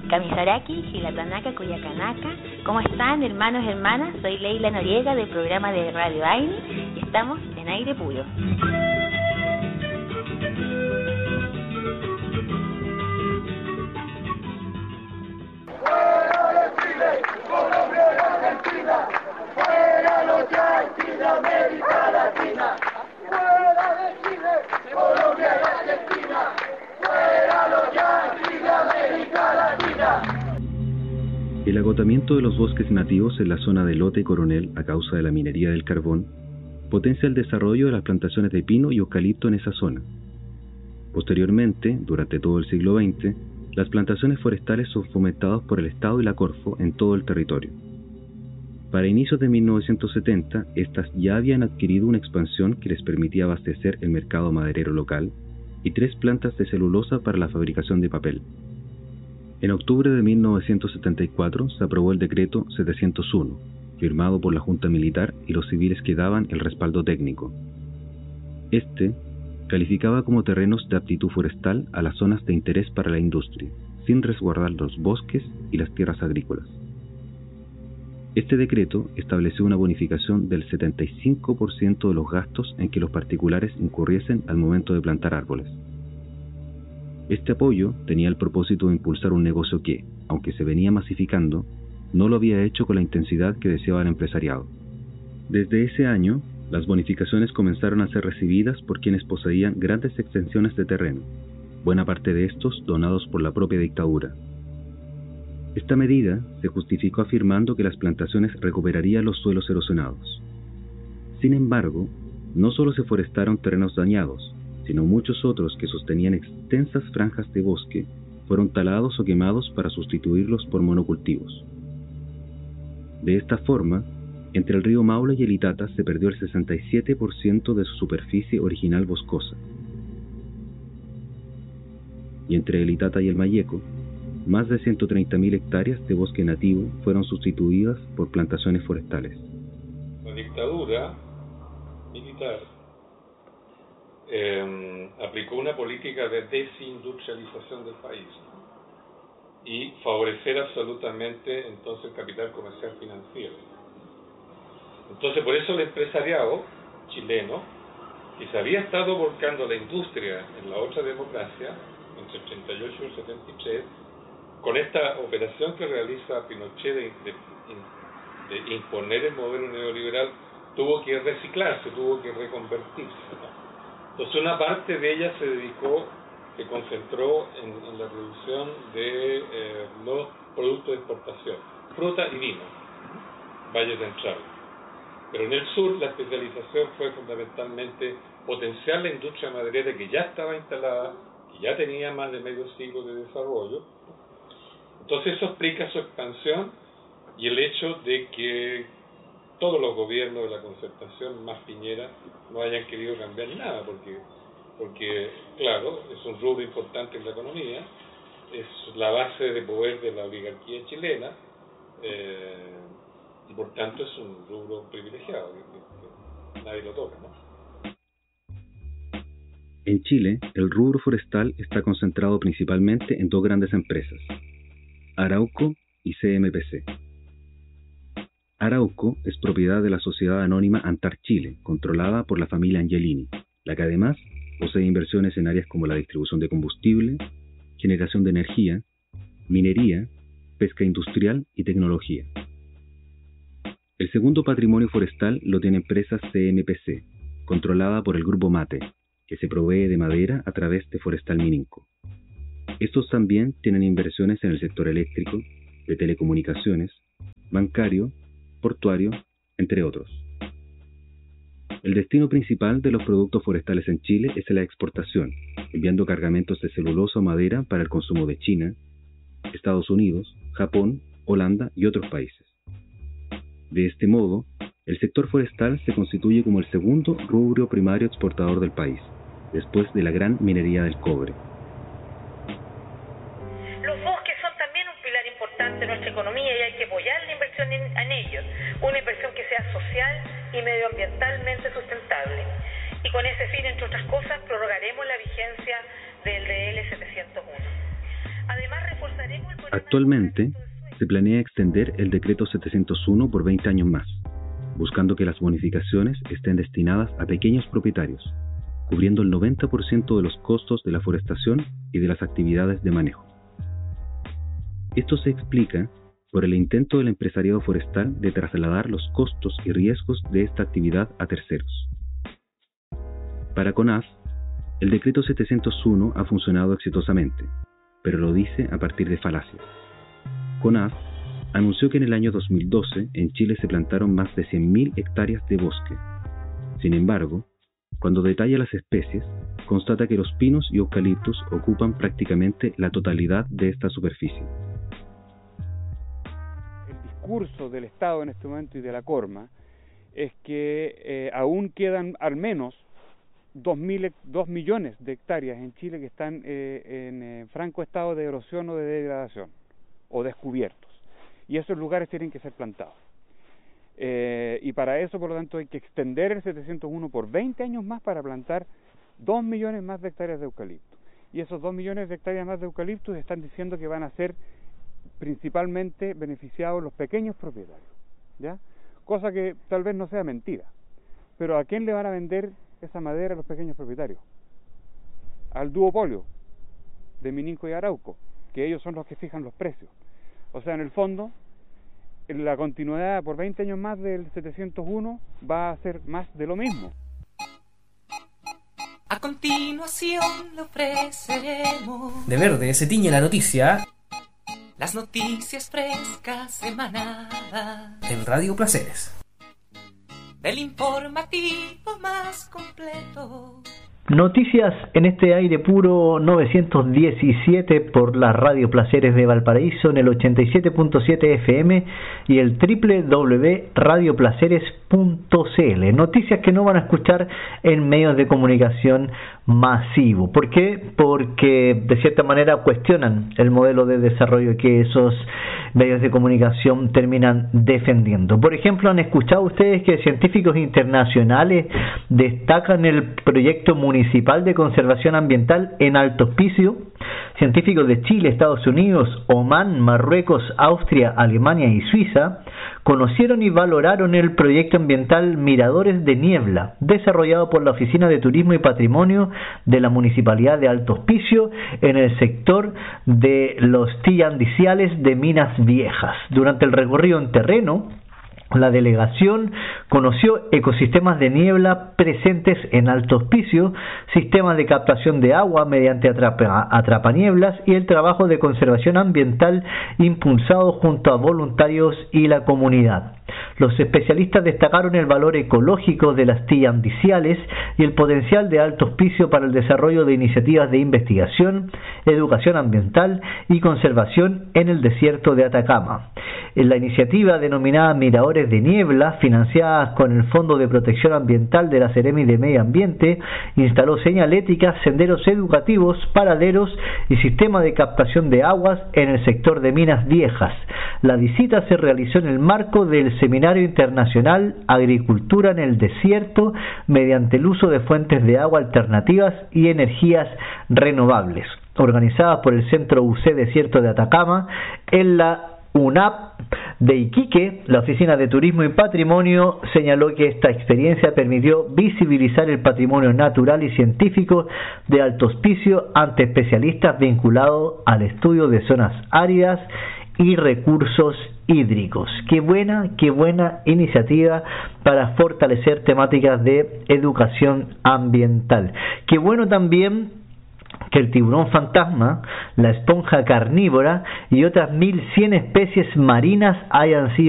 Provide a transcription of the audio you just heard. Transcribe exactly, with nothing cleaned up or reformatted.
Kamisaraki, Gilatanaka, Cuyacanaka. ¿Cómo están, hermanos y hermanas? Soy Leila Noriega del programa de Radio Aini y estamos en Aire Puro. ¡Fuera de Chile! ¡Colombia y Argentina! ¡Fuera los yanquis de América Latina! ¡Fuera de Chile! ¡Colombia y Argentina! ¡Fuera los yanquis de América Latina! El agotamiento de los bosques nativos en la zona de Lote y Coronel a causa de la minería del carbón potencia el desarrollo de las plantaciones de pino y eucalipto en esa zona. Posteriormente, durante todo el siglo veinte, las plantaciones forestales son fomentadas por el Estado y la Corfo en todo el territorio. Para inicios de mil novecientos setenta, estas ya habían adquirido una expansión que les permitía abastecer el mercado maderero local y tres plantas de celulosa para la fabricación de papel. En octubre de mil novecientos setenta y cuatro se aprobó el decreto setecientos uno, firmado por la Junta Militar y los civiles que daban el respaldo técnico. Este calificaba como terrenos de aptitud forestal a las zonas de interés para la industria, sin resguardar los bosques y las tierras agrícolas. Este decreto estableció una bonificación del setenta y cinco por ciento de los gastos en que los particulares incurriesen al momento de plantar árboles. Este apoyo tenía el propósito de impulsar un negocio que, aunque se venía masificando, no lo había hecho con la intensidad que deseaba el empresariado. Desde ese año, las bonificaciones comenzaron a ser recibidas por quienes poseían grandes extensiones de terreno, buena parte de estos donados por la propia dictadura. Esta medida se justificó afirmando que las plantaciones recuperarían los suelos erosionados. Sin embargo, no solo se forestaron terrenos dañados, sino muchos otros que sostenían extensas franjas de bosque fueron talados o quemados para sustituirlos por monocultivos. De esta forma, entre el río Maule y el Itata se perdió el sesenta y siete por ciento de su superficie original boscosa. Y entre el Itata y el Mayeco, más de ciento treinta mil hectáreas de bosque nativo fueron sustituidas por plantaciones forestales. La dictadura militar eh, aplicó una política de desindustrialización del país y favorecer absolutamente entonces el capital comercial financiero. Entonces, por eso el empresariado chileno, que se había estado volcando a la industria en la otra democracia, entre el treinta y ocho y el setenta y tres, con esta operación que realiza Pinochet de, de, de imponer el modelo neoliberal, tuvo que reciclarse, tuvo que reconvertirse, ¿no? Entonces, una parte de ella se dedicó, se concentró en, en la producción de eh, los productos de exportación, fruta y vino, Valle Central. Pero en el sur la especialización fue fundamentalmente potenciar la industria maderera que ya estaba instalada, que ya tenía más de medio siglo de desarrollo. Entonces eso explica su expansión y el hecho de que todos los gobiernos de la concertación más Piñera no hayan querido cambiar nada, porque, porque claro, es un rubro importante en la economía, es la base de poder de la oligarquía chilena, eh, y por tanto es un rubro privilegiado, que, que nadie lo toca, ¿no? En Chile, el rubro forestal está concentrado principalmente en dos grandes empresas, Arauco y C M P C. Arauco es propiedad de la sociedad anónima Antar Chile, controlada por la familia Angelini, la que además posee inversiones en áreas como la distribución de combustible, generación de energía, minería, pesca industrial y tecnología. El segundo patrimonio forestal lo tiene empresa C M P C, controlada por el Grupo Mate, que se provee de madera a través de Forestal Mininco. Estos también tienen inversiones en el sector eléctrico, de telecomunicaciones, bancario, portuario, entre otros. El destino principal de los productos forestales en Chile es la exportación, enviando cargamentos de celulosa o madera para el consumo de China, Estados Unidos, Japón, Holanda y otros países. De este modo, el sector forestal se constituye como el segundo rubro primario exportador del país, después de la gran minería del cobre. Los bosques son también un pilar importante de nuestra economía y hay que apoyar la inversión en, en ellos, una inversión que sea social y medioambientalmente sustentable. Y con ese fin, entre otras cosas, prorrogaremos la vigencia del D L setecientos uno. Además, reforzaremos el Actualmente, se planea extender el decreto setecientos uno por veinte años más, buscando que las bonificaciones estén destinadas a pequeños propietarios, cubriendo el noventa por ciento de los costos de la forestación y de las actividades de manejo. Esto se explica por el intento del empresariado forestal de trasladar los costos y riesgos de esta actividad a terceros. Para CONAF, el decreto setecientos uno ha funcionado exitosamente, pero lo dice a partir de falacias. CONAF anunció que en el año dos mil doce en Chile se plantaron más de cien mil hectáreas de bosque. Sin embargo, cuando detalla las especies, constata que los pinos y eucaliptus ocupan prácticamente la totalidad de esta superficie. El discurso del Estado en este momento y de la Corma es que eh, aún quedan al menos dos millones de hectáreas en Chile que están eh, en eh, franco estado de erosión o de degradación, o descubiertos, y esos lugares tienen que ser plantados. Eh, y para eso, por lo tanto, hay que extender el setecientos uno por veinte años más para plantar dos millones más de hectáreas de eucalipto. Y esos dos millones de hectáreas más de eucaliptus están diciendo que van a ser principalmente beneficiados los pequeños propietarios, ¿ya? Cosa que tal vez no sea mentira. Pero ¿a quién le van a vender esa madera a los pequeños propietarios? Al duopolio de Mininco y Arauco, que ellos son los que fijan los precios. O sea, en el fondo, la continuidad por veinte años más del setecientos uno va a ser más de lo mismo. A continuación le ofreceremos de verde se tiñe la noticia. Las noticias frescas emanadas En Radio Placeres. Del informativo más completo. Noticias en este aire puro novecientos diecisiete por la Radio Placeres de Valparaíso en el ochenta y siete punto siete F M y el doble u doble u doble u punto radio placeres punto c l. Noticias que no van a escuchar en medios de comunicación masivo. ¿Por qué? Porque de cierta manera cuestionan el modelo de desarrollo que esos medios de comunicación terminan defendiendo. Por ejemplo, ¿han escuchado ustedes que científicos internacionales destacan el proyecto municipal de conservación ambiental en Alto Hospicio? Científicos de Chile, Estados Unidos, Omán, Marruecos, Austria, Alemania y Suiza conocieron y valoraron el proyecto ambiental Miradores de Niebla, desarrollado por la Oficina de Turismo y Patrimonio de la Municipalidad de Alto Hospicio en el sector de los tillandiciales de Minas Viejas. Durante el recorrido en terreno, la delegación conoció ecosistemas de niebla presentes en Alto Hospicio, sistemas de captación de agua mediante atrapa, atrapanieblas y el trabajo de conservación ambiental impulsado junto a voluntarios y la comunidad. Los especialistas destacaron el valor ecológico de las tillandiciales y el potencial de Alto Hospicio para el desarrollo de iniciativas de investigación, educación ambiental y conservación en el desierto de Atacama. En la iniciativa denominada Miradores de Niebla, financiada con el Fondo de Protección Ambiental de la Seremi de Medio Ambiente, instaló señaléticas, senderos educativos, paraderos y sistema de captación de aguas en el sector de Minas Viejas. La visita se realizó en el marco del Seminario Internacional Agricultura en el Desierto mediante el uso de fuentes de agua alternativas y energías renovables, organizada por el Centro U C Desierto de Atacama en la U N A P de Iquique. La Oficina de Turismo y Patrimonio señaló que esta experiencia permitió visibilizar el patrimonio natural y científico de Alto Hospicio ante especialistas vinculados al estudio de zonas áridas y recursos hídricos. Qué buena, qué buena iniciativa para fortalecer temáticas de educación ambiental. Qué bueno también que el tiburón fantasma, la esponja carnívora y otras mil cien especies marinas hayan sido